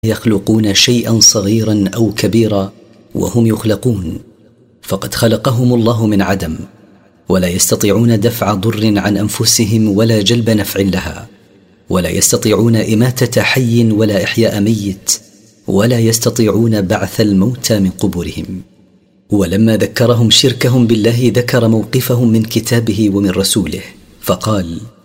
يخلقون شيئا صغيرا أو كبيرا وهم يخلقون، فقد خلقهم الله من عدم، ولا يستطيعون دفع ضر عن أنفسهم ولا جلب نفع لها، ولا يستطيعون إماتة حي ولا إحياء ميت، ولا يستطيعون بعث الموتى من قبورهم. ولما ذكرهم شركهم بالله ذكر موقفهم من كتابه ومن رسوله فقال: